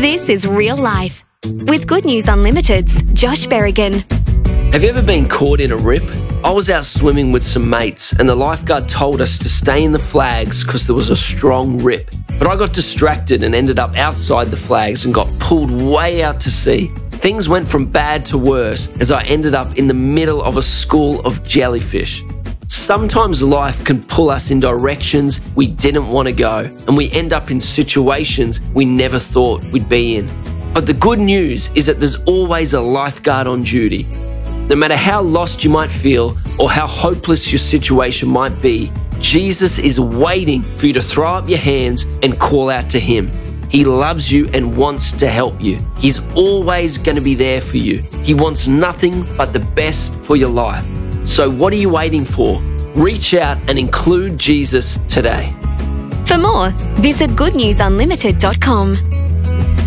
This is real life. With Good News Unlimited's Josh Berrigan. Have you ever been caught in a rip? I was out swimming with some mates and the lifeguard told us to stay in the flags because there was a strong rip. But I got distracted and ended up outside the flags and got pulled way out to sea. Things went from bad to worse as I ended up in the middle of a school of jellyfish. Sometimes life can pull us in directions we didn't want to go, and we end up in situations we never thought we'd be in. But the good news is that there's always a lifeguard on duty. No matter how lost you might feel or how hopeless your situation might be, Jesus is waiting for you to throw up your hands and call out to Him. He loves you and wants to help you. He's always going to be there for you. He wants nothing but the best for your life. So what are you waiting for? Reach out and include Jesus today. For more, visit goodnewsunlimited.com.